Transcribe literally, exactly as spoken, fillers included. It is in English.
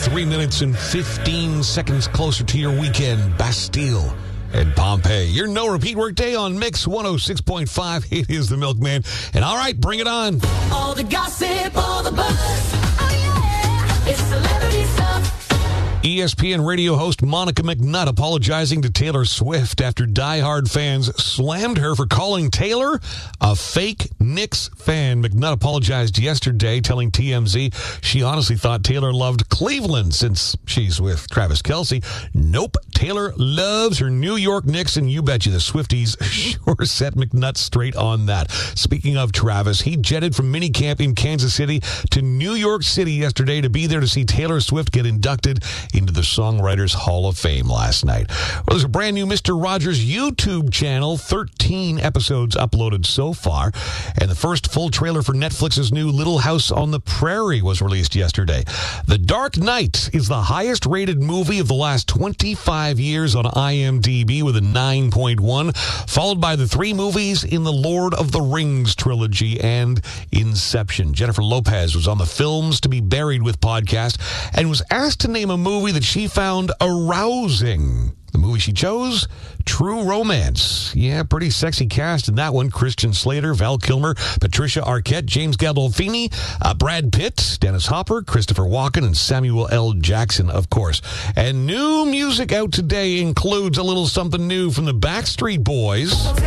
Three minutes and fifteen seconds closer to your weekend. Bastille and Pompeii. Your no-repeat workday on Mix one oh six point five. It is the Milkman. And all right, bring it on. All the gossip, all the buzz. Oh, yeah. It's celebrity stuff. E S P N radio host Monica McNutt apologizing to Taylor Swift after diehard fans slammed her for calling Taylor a fake Knicks fan. McNutt apologized yesterday, telling T M Z she honestly thought Taylor loved Cleveland since she's with Travis Kelce. Nope, Taylor loves her New York Knicks, and you betcha the Swifties sure set McNutt straight on that. Speaking of Travis, he jetted from minicamp in Kansas City to New York City yesterday to be there to see Taylor Swift get inducted into the Songwriters Hall of Fame last night. Well, there's a brand new Mister Rogers YouTube channel, thirteen episodes uploaded so far, and the first full trailer for Netflix's new Little House on the Prairie was released yesterday. The Dark Knight is the highest rated movie of the last twenty-five years on I M D B with a nine point one, followed by the three movies in the Lord of the Rings trilogy and Inception. Jennifer Lopez was on the Films to Be Buried With podcast and was asked to name a movie that she found arousing. The movie she chose, True Romance. Yeah, pretty sexy cast in that one. Christian Slater, Val Kilmer, Patricia Arquette, James Gandolfini, uh, Brad Pitt, Dennis Hopper, Christopher Walken, and Samuel L. Jackson, of course. And new music out today includes a little something new from the Backstreet Boys.